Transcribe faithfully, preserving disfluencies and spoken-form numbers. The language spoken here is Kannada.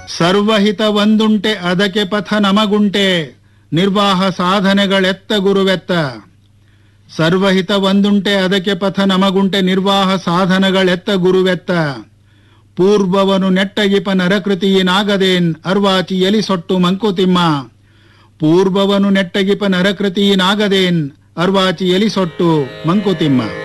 ಸರ್ವಹಿತ ಒಂದುಂಟೆ ಅದಕ್ಕೆ ಪಥ ನಮಗುಂಟೆ, ನಿರ್ವಾಹ ಸಾಧನೆಗಳೆತ್ತ ಗುರುವೆತ್ತ. ಸರ್ವಹಿತ ಒಂದುಂಟೆ ಅದಕ್ಕೆ ಪಥ ನಮಗುಂಟೆ, ನಿರ್ವಾಹ ಸಾಧನಗಳೆತ್ತ ಗುರುವೆತ್ತ. ಪೂರ್ವವನು ನೆಟ್ಟಗಿಪ ನರಕೃತಿಯಿನಾಗದೇನ್, ಅರ್ವಾಚಿ ಎಲಿ ಸೊಟ್ಟು ಮಂಕುತಿಮ್ಮ. ಪೂರ್ವವನು ನೆಟ್ಟಗಿಪ ನರಕೃತಿಯಿನಾಗದೇನ್, ಅರ್ವಾಚಿ ಎಲಿ ಸೊಟ್ಟು ಮಂಕುತಿಮ್ಮ.